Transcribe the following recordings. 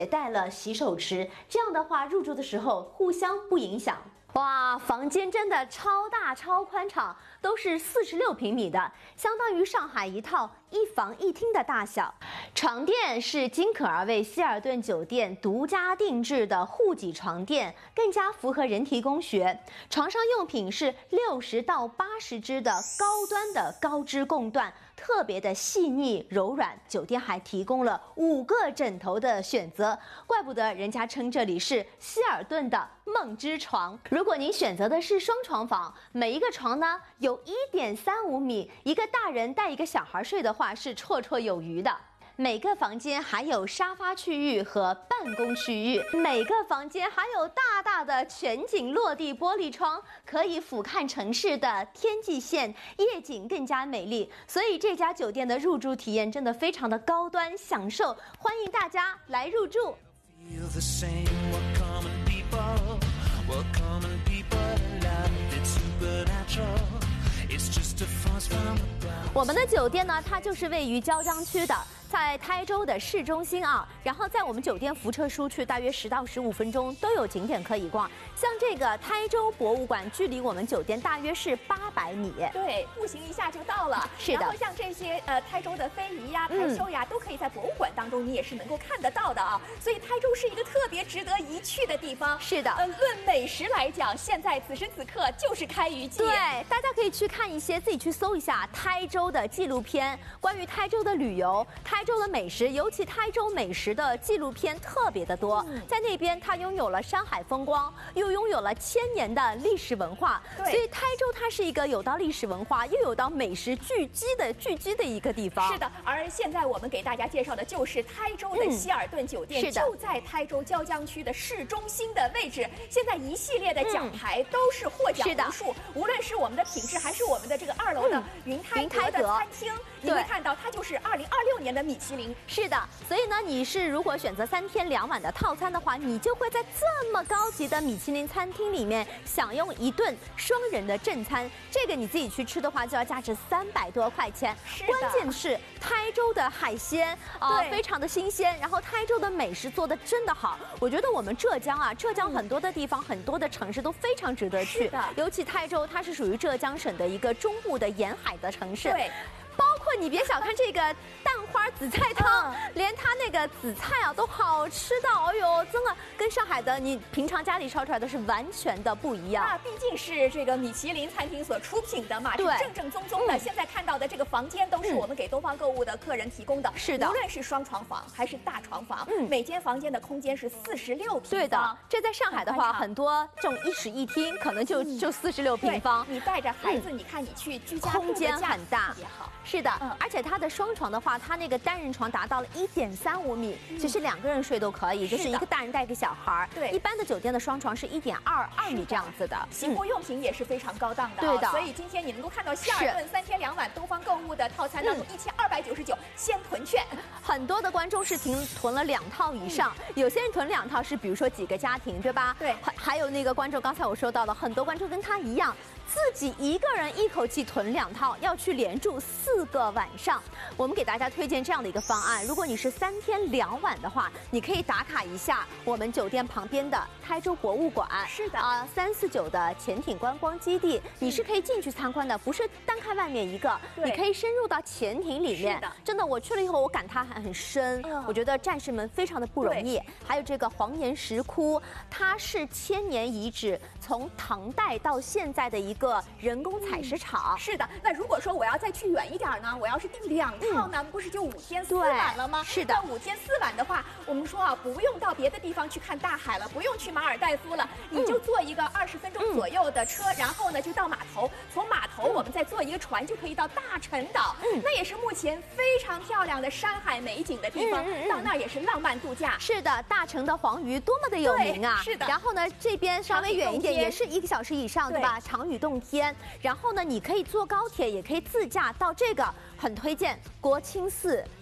也带了洗手池，这样的话入住的时候互相不影响。哇，房间真的超大超宽敞，都是46平米的，相当于上海一套1房1厅的大小。床垫是金可儿为希尔顿酒店独家定制的护脊床垫，更加符合人体工学。床上用品是60到80支的高端的高支供缎，特别的细腻柔软。酒店还提供了5个枕头的选择，怪不得人家称这里是希尔顿的梦之床。如果您选择的是双床房，每一个床呢有1.35米，一个大人带一个小孩睡的话是绰绰有余的。每个房间还有沙发区域和办公区域，每个房间还有大大的全景落地玻璃窗，可以俯瞰城市的天际线，夜景更加美丽。所以这家酒店的入住体验真的非常的高端享受，欢迎大家来入住。我们的酒店呢，它就是位于椒江区的，在台州的市中心啊。然后在我们酒店扶车出去大约10到15分钟都有景点可以逛。像这个台州博物馆，距离我们酒店大约是800米。 对，步行一下就到了。 是的。 然后像这些台州的非遗呀、台绣呀，都可以在博物馆当中你也是能够看得到的啊。所以台州是一个特别值得一去的地方。 是的。 论美食来讲，现在此时此刻就是开渔季。 对，大家可以去看一些，自己去搜一下台州的纪录片，关于台州的旅游、台州的美食，尤其台州美食的纪录片特别的多。在那边，它拥有了山海风光，又拥有了1000年的历史文化。所以台州它是一个有到历史文化，又有到美食聚集的一个地方。 是的，而现在我们给大家介绍的就是台州的希尔顿酒店，就在台州椒江区的市中心的位置。现在一系列的奖牌都是获奖无数，无论是我们的品质，还是我们的这个2楼的云台阁的餐厅，你会看到它就是2026年的米其林。 是的，所以呢，你是如果选择3天2晚的套餐的话，你就会在这么高级的米其林餐厅里面享用一顿双人的正餐。这个你自己去吃的话，就要价值300多块钱。关键是台州的海鲜非常的新鲜，然后台州的美食做的真的好。我觉得我们浙江很多的地方，很多的城市都非常值得去。尤其台州，它是属于浙江省的一个中部的沿海的城市。 对。 包括你别小看这个蛋花紫菜汤，连它那个紫菜啊都好吃到，哎呦，真的跟上海的你平常家里烧出来的是完全的不一样。 那毕竟是这个米其林餐厅所出品的嘛，是正正宗宗的。现在看到的这个房间都是我们给东方购物的客人提供的。 是的， 无论是双床房还是大床房，每间房间的空间是46平方。 对的，这在上海的话，很多这种1室1厅可能就46平方。 你带着孩子，你看你去居家空间很大， 特别好。 是的，而且它的双床的话，它那个单人床达到了1.35米，其实2个人睡都可以，就是一个大人带一个小孩。 对， 一般的酒店的双床是1.22米这样子的。 洗护用品也是非常高档的。 对的， 所以今天你能够看到希尔顿3天2晚东方购物的套餐当中1299先囤券。 很多的观众是囤了2套以上，有些人囤2套是比如说几个家庭，对吧？ 对， 还有那个观众，刚才我说到了，很多观众跟他一样，自己一个人一口气囤2套，要去连住4个晚上。我们给大家推荐这样的一个方案，如果你是3天2晚的话，你可以打卡一下我们酒店旁边的台州博物馆。 是的 349的潜艇观光基地，你是可以进去参观的，不是单看外面一个，你可以深入到潜艇里面。真的，我去了以后，我感它很深。我觉得战士们非常的不容易。还有这个黄岩石窟，它是1000年遗址，从唐代到现在的一个人工采石场。 是的，那如果说我要再去远一点呢，我要是订2套呢，不是就5天4晚了吗？ 是的， 那5天4晚的话，我们说不用到别的地方去看大海了，不用去马尔代夫了，你就坐一个20分钟左右的车，然后呢就到码头，从码头我们再坐一个船就可以到大陈岛。那也是目前非常漂亮的山海美景的地方，到那儿也是浪漫度假。 是的，大陈的黄鱼多么的有名啊！ 是的。 然后呢，这边稍微远一点，也是1个小时以上，对吧？长屿洞天。然后呢，你可以坐高铁，也可以自驾到这个，很推荐国清寺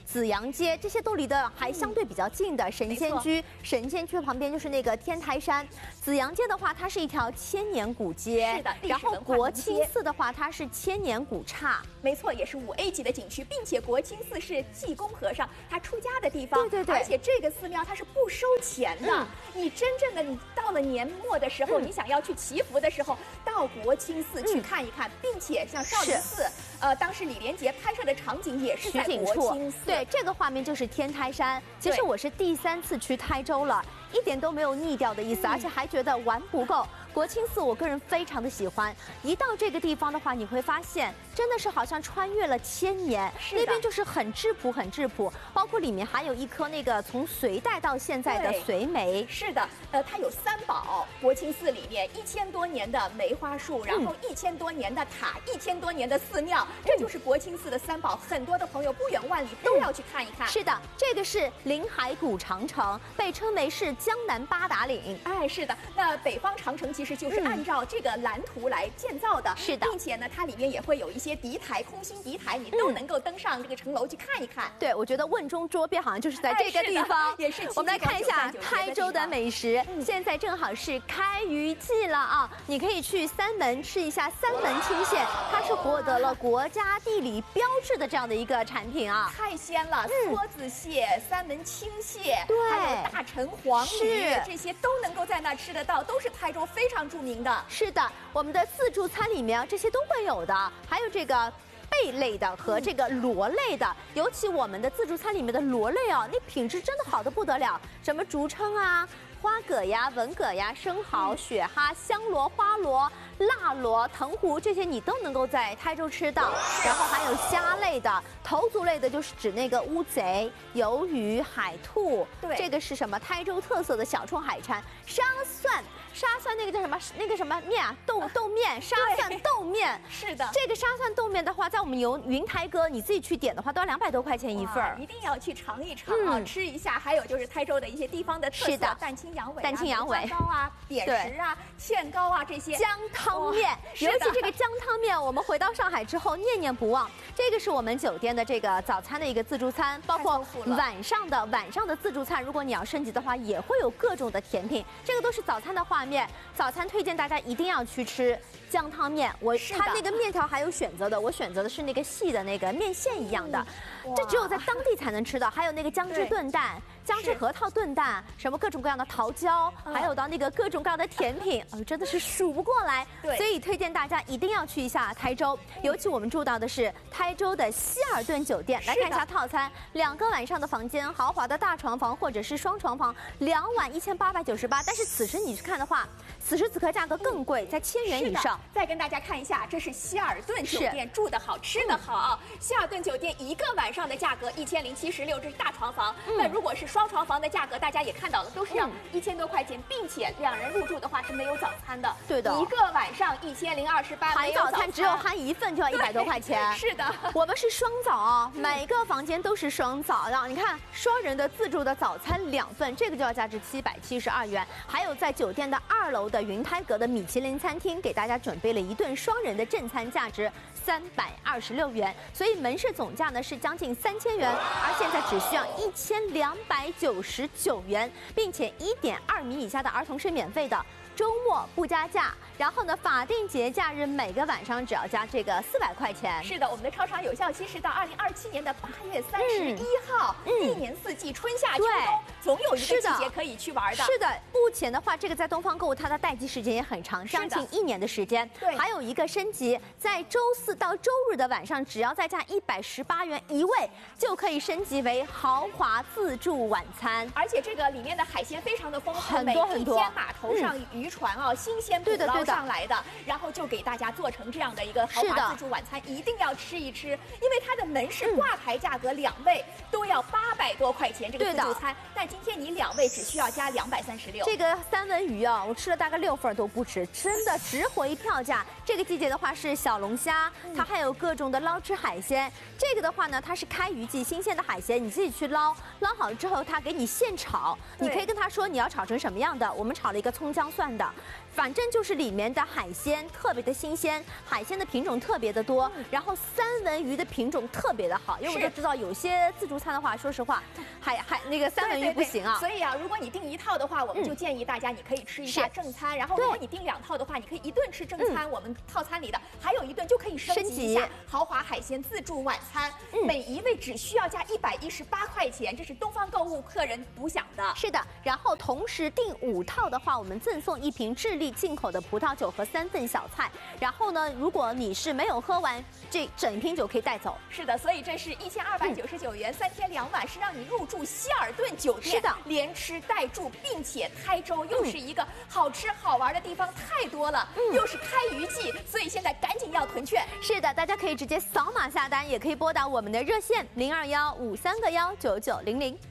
紫阳街，这些都离得还相对比较近的。神仙居旁边就是那个天台山。紫阳街的话，它是一条千年古街， 是的。 然后国清寺的话，它是千年古刹， 没错，也是5A 级的景区，并且国清寺是济公和尚他出家的地方， 对。 而且这个寺庙它是不收钱的。你真正的你到了年末的时候，你想要去祈福的时候，到国清寺去看一看，并且像少林寺，当时李连杰拍摄的场景也是在国清寺。 对，这个画面就是天台山。其实我是第3次去台州了，一点都没有腻掉的意思，而且还觉得玩不够。国清寺我个人非常的喜欢，一到这个地方的话，你会发现真的是好像穿越了1000年，那边就是很质朴，包括里面还有一棵那个从隋代到现在的隋梅。 是的，它有3宝，国清寺里面1000多年的梅花树，然后1000多年的塔，1000多年的寺庙，这就是国清寺的3宝。很多的朋友不远万里都要去看一看。 是的，这个是临海古长城，被称为是江南8达岭。 哎，是的，那北方长城其实就是按照这个蓝图来建造的， 是的， 并且呢，它里面也会有一些敌台、空心敌台，你都能够登上这个城楼去看一看。 对，我觉得瓮中捉鳖好像就是在这个地方。 也是。 我们来看一下台州的美食，现在正好是开渔季了啊，你可以去三门吃一下三门青蟹，它是获得了国家地理标志的这样的一个产品啊， 太鲜了，梭子蟹、三门青蟹， 对， 还有大陈黄鱼，这些都能够在那吃得到，都是台州非常著名的。 是的，我们的自助餐里面这些都会有的，还有这个贝类的和这个螺类的，尤其我们的自助餐里面的螺类啊，那品质真的好得不得了，什么竹蛏啊、花蛤呀、文蛤呀、生蚝、雪蛤、香螺、花螺、辣螺、藤壶，这些你都能够在台州吃到。然后还有虾类的，头足类的就是指那个乌贼、鱿鱼、海兔。 对， 这个是什么？台州特色的小冲海产，沙蒜那个叫什么？那个什么面啊？豆面，沙蒜豆面。 是的， 这个沙蒜豆面的话，在我们云台哥你自己去点的话，都要200多块钱一份， 一定要去尝一尝啊，吃一下。还有就是台州的一些地方的特色，蛋清羊尾、糕啊、扁食啊、芡糕啊这些。 姜汤面，尤其这个姜汤面，我们回到上海之后念念不忘。这个是我们酒店的这个早餐的一个自助餐，包括晚上的自助餐，如果你要升级的话，也会有各种的甜品。这个都是早餐的画面，早餐推荐大家一定要去吃姜汤面。它那个面条还有选择的，我选择的是那个细的那个面线一样的，这只有在当地才能吃到。还有那个姜汁炖蛋、姜汁核桃炖蛋，什么各种各样的桃胶，还有到那个各种各样的甜品，真的是数不过来。所以推荐大家一定要去一下台州，尤其我们住到的是台州的希尔顿酒店。来看一下套餐，2个晚上的房间，豪华的大床房或者是双床房，2晚1898。但是此时你去看的话，此时此刻价格更贵，在1000元以上。 再跟大家看一下，这是希尔顿酒店，住得好，吃得好。希尔顿酒店1个晚上的价格1076，这是大床房。那如果是双床房的价格，大家也看到了，都是要1000多块钱，并且2人入住的话是没有早餐的。 对的，1 个晚上1028， 含早餐只有含1份就要100多块钱。 是的， 我们是双早啊，每个房间都是双早的。你看，双人的自助的早餐2份，这个就要价值772元。还有在酒店的2楼的云台阁的米其林餐厅，给大家准备了1顿双人的正餐，价值326元。所以门市总价呢是将近3000元，而现在只需要1299元，并且1.2米以下的儿童是免费的。周末不加价，然后呢，法定节假日每个晚上只要加这个400块钱。 是的，我们的超长有效期是到2027年的8月31号，一年4季，春夏秋冬，总有一个季节可以去玩的。 是的，目前的话，这个在东方购物它的待机时间也很长，将近1年的时间。 对， 还有一个升级，在周4到周日的晚上，只要再加118元1位，就可以升级为豪华自助晚餐。 而且这个里面的海鲜非常的丰富， 很多很多。 每一天码头上渔船啊，新鲜捕捞上来的，然后就给大家做成这样的一个豪华自助晚餐，一定要吃一吃，因为它的门市挂牌价格2位都要800多块钱这个自助餐，但今天你2位只需要加236。 这个三文鱼啊，我吃了大概6份都不止，真的值回票价。这个季节的话是小龙虾，它还有各种的捞汁海鲜。这个的话呢，它是开渔季，新鲜的海鲜你自己去捞好了之后，它给你现炒，你可以跟他说你要炒成什么样的？我们炒了一个葱姜蒜的，反正就是里面的海鲜特别的新鲜，海鲜的品种特别的多，然后三文鱼的品种特别的好，因为我就知道有些自助餐的话，说实话，那个三文鱼不行啊。 所以啊，如果你订一套的话，我们就建议大家你可以吃一下正餐，然后如果你订2套的话，你可以1顿吃正餐，我们套餐里的还有1顿就可以升级一下豪华海鲜自助晚餐，每一位只需要加118块钱，这是东方购物客人独享的。 是的，然后同时订5套的话，我们赠送1瓶智利进口的葡萄酒和3份小菜。然后呢，如果你是没有喝完，这整瓶酒可以带走。 是的，所以这是1299元3天2晚，是让你入住希尔顿酒店， 是的， 连吃带住，并且台州又是一个好吃好玩的地方，太多了，又是开渔季，所以现在赶紧要囤券。 是的，大家可以直接扫码下单，也可以拨打我们的热线0215319900。